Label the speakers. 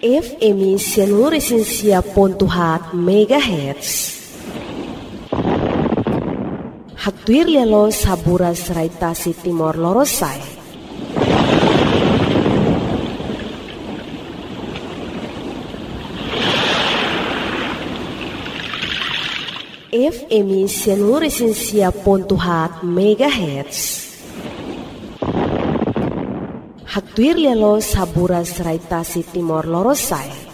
Speaker 1: FM 100.4 MHz. Hatuir lelo saburas raitasi Timor Lorosai. FM 100.4 MHz. Hatuir lelo saburas raitasi Timor Lorosai.